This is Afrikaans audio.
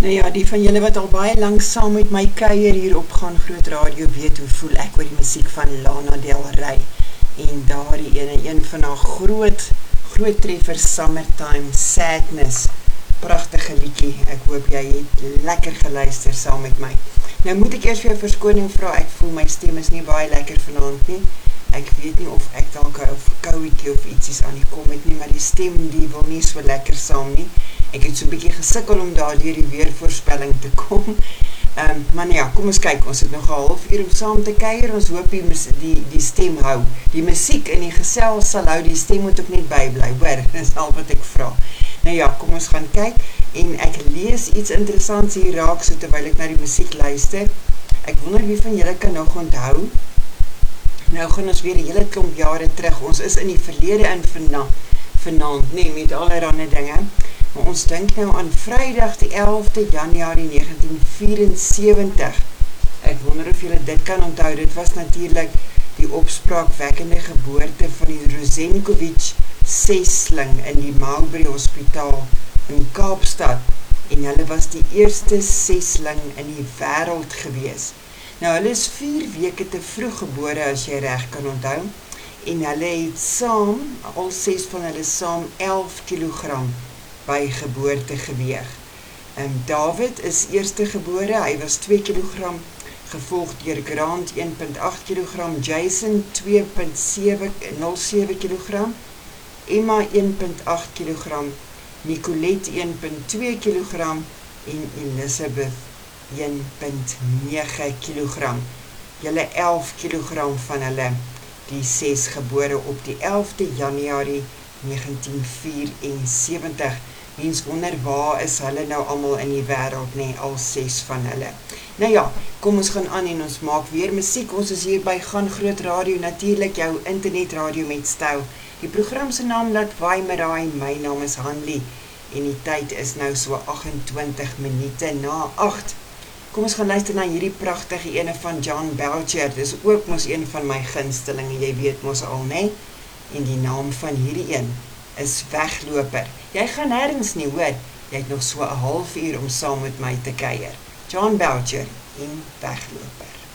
Nou ja, die van julle wat al baie lang saam met my kuier hier op Gaan Groot Radio weet hoe voel ek oor die musiek van Lana Del Rey. En daar een van haar groot treffers, Summertime Sadness. Pragtige liedjie, ek hoop jy het lekker geluister saam met my. Nou moet ek eers vir jou verskoning vra, ek voel my stem is nie baie lekker vanaand nie. Ek weet nie of ek dalk 'n verkouetjie of ietsies aan die kom het nie, maar die stem die wil nie so lekker saam nie. Ek het so 'n bietjie gesukkel om daar deur die weervoorspelling te kom. Maar ja, kom ons kyk, ons het nog 'n halfuur om saam te kuier, ons hoop die stem hou. Die musiek en die gesels sal hou, die stem moet ook net bybly, hoor, dis al wat ek vra. Nou ja, kom ons gaan kyk, en ek lees iets interessants hier raak, so terwyl ek na die musiek luister. Ek wonder wie van julle kan nog onthou. Nou gaan ons weer 'n hele klomp jare terug, ons is in die verlede in vanaand, nee, met allerlei dinge. Maar ons dink nou aan Vrydag die 11de Januarie 1974. Ek wonder of julle dit kan onthou, dit was natuurlik die opspraakwekkende geboorte van die Rozenkovich 6-sling in die Mowbray Hospitaal in Kaapstad. En hulle was die eerste 6-sling in die wêreld gewees. Nou hulle is 4 weke te vroeg gebore as jy reg kan onthou. En hulle het saam, al 6 van hulle saam 11 kilogram by geboorte geweeg. David is eerste gebore, hy was 2 kilogram, gevolg deur Grant 1.8 kilogram, Jason 2.07 kilogram, Emma 1.8 kilogram, Nicolette 1.2 kilogram en Elizabeth 1.9 kilogram. Julle 11 kilogram van hulle, die 6 gebore op die 11de Januarie 1974. Mens wonder waar is hulle nou allemaal in die wêreld, nee, al 6 van hulle. Nou ja, kom ons gaan aan en ons maak weer musiek. Ons is hier by Gaan Groot Radio, natuurlijk jou internetradio met styl. Die program se naam laat waai met raai, my naam is Hanlie en die tyd is nou so 28 minute na 8. Kom ons gaan luister na hierdie pragtige ene van John Belcher, dis ook mos een van my gunstelinge, jy weet mos al, nee? En die naam van hierdie een is Wegloper. Jy gaan nêrens nie, hoor, jy het nog so 'n halfuur om saam met my te kuier. John Belcher en Wegloper.